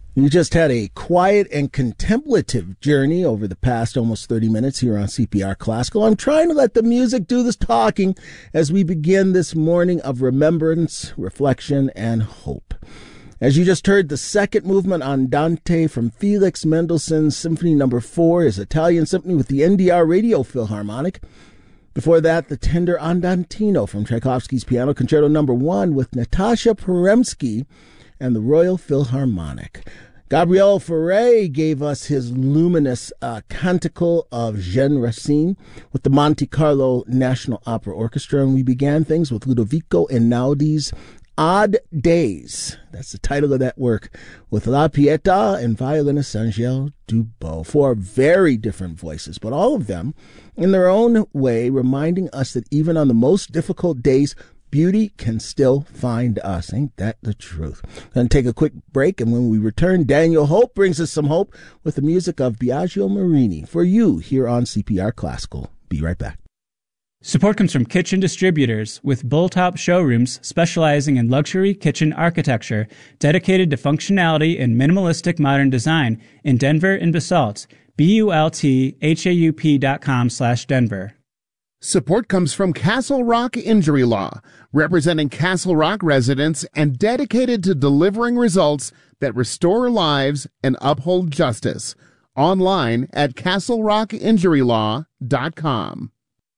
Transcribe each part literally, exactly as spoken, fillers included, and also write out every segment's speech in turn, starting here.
You just had a quiet and contemplative journey over the past almost thirty minutes here on C P R Classical. I'm trying to let the music do this talking as we begin this morning of remembrance, reflection, and hope. As you just heard, the second movement Andante from Felix Mendelssohn's Symphony Number Four, his Italian symphony with the N D R Radio Philharmonic. Before that, the Tender Andantino from Tchaikovsky's Piano Concerto Number One with Natasha Peremsky and the Royal Philharmonic. Gabriel Fauré gave us his luminous uh, canticle of Jean Racine with the Monte Carlo National Opera Orchestra, and we began things with Ludovico Einaudi's Odd Days. That's the title of that work, with La Pietà and violinist Angèle Dubos. Four very different voices, but all of them, in their own way, reminding us that even on the most difficult days, beauty can still find us. Ain't that the truth? Going to take a quick break, and when we return, Daniel Hope brings us some hope with the music of Biagio Marini for you here on C P R Classical. Be right back. Support comes from Kitchen Distributors, with Bulltop showrooms specializing in luxury kitchen architecture, dedicated to functionality and minimalistic modern design in Denver and Basalt. B U L T H A U P dot com slash Denver. Support comes from Castle Rock Injury Law, representing Castle Rock residents and dedicated to delivering results that restore lives and uphold justice. Online at castle rock injury law dot com.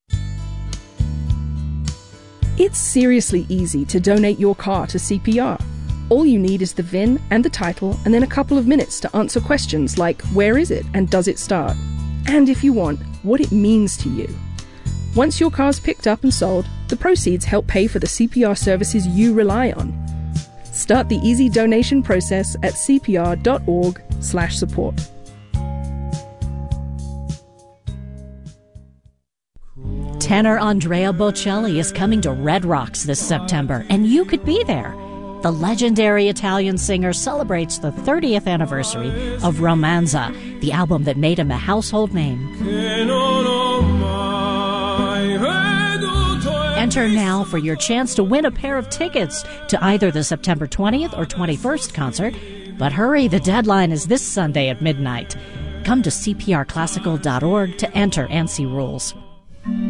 It's seriously easy to donate your car to C P R. All you need is the V I N and the title, and then a couple of minutes to answer questions like where is it and does it start? And if you want, what it means to you. Once your car's picked up and sold, the proceeds help pay for the C P R services you rely on. Start the easy donation process at c p r dot org slash support. Tenor Andrea Bocelli is coming to Red Rocks this September, and you could be there. The legendary Italian singer celebrates the thirtieth anniversary of Romanza, the album that made him a household name. Enter now for your chance to win a pair of tickets to either the September twentieth or twenty-first concert. But hurry, the deadline is this Sunday at midnight. Come to c p r classical dot org to enter and see rules.